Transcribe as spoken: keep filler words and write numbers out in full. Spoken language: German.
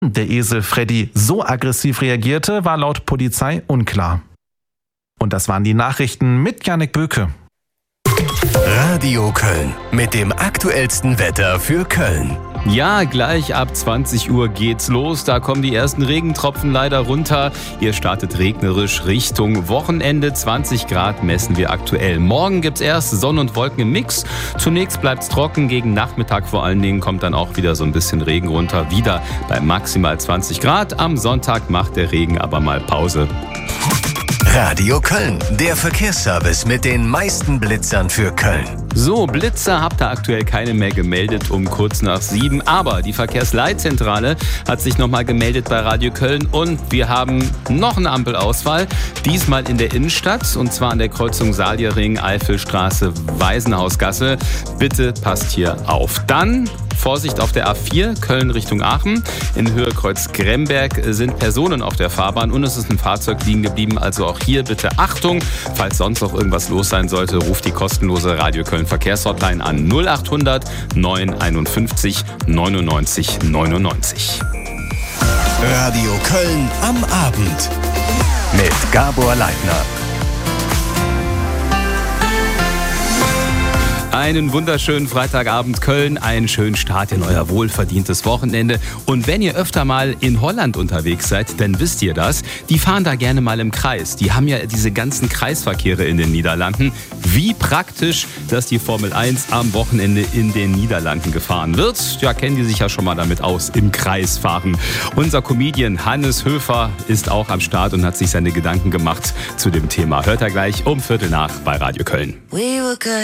der Esel Freddy so aggressiv reagierte, war laut Polizei unklar. Und das waren die Nachrichten mit Jannik Böke. Radio Köln mit dem aktuellsten Wetter für Köln. Ja, gleich ab zwanzig Uhr geht's los. Da kommen die ersten Regentropfen leider runter. Ihr startet regnerisch Richtung Wochenende. zwanzig Grad messen wir aktuell. Morgen gibt's erst Sonne und Wolken im Mix. Zunächst bleibt's trocken. Gegen Nachmittag vor allen Dingen kommt dann auch wieder so ein bisschen Regen runter. Wieder bei maximal zwanzig Grad. Am Sonntag macht der Regen aber mal Pause. Radio Köln, der Verkehrsservice mit den meisten Blitzern für Köln. So, Blitzer habt ihr aktuell keine mehr gemeldet um kurz nach sieben. Aber die Verkehrsleitzentrale hat sich nochmal gemeldet bei Radio Köln. Und wir haben noch eine Ampelausfall. Diesmal in der Innenstadt. Und zwar an der Kreuzung Salierring, Eifelstraße, Waisenhausgasse. Bitte passt hier auf. Dann Vorsicht auf der A vier, Köln Richtung Aachen. In Höhe Kreuz Gremberg sind Personen auf der Fahrbahn und es ist ein Fahrzeug liegen geblieben. Also auch hier bitte Achtung. Falls sonst noch irgendwas los sein sollte, ruft die kostenlose Radio Köln Verkehrshotline an null achthundert neun einundfünfzig neunundneunzig neunundneunzig. Radio Köln am Abend mit Gabor Leitner. Einen wunderschönen Freitagabend Köln, einen schönen Start in euer wohlverdientes Wochenende. Und wenn ihr öfter mal in Holland unterwegs seid, dann wisst ihr das. Die fahren da gerne mal im Kreis. Die haben ja diese ganzen Kreisverkehre in den Niederlanden. Wie praktisch, dass die Formel eins am Wochenende in den Niederlanden gefahren wird. Ja, kennen die sich ja schon mal damit aus, im Kreis fahren. Unser Comedian Hannes Höfer ist auch am Start und hat sich seine Gedanken gemacht zu dem Thema. Hört er gleich um Viertel nach bei Radio Köln.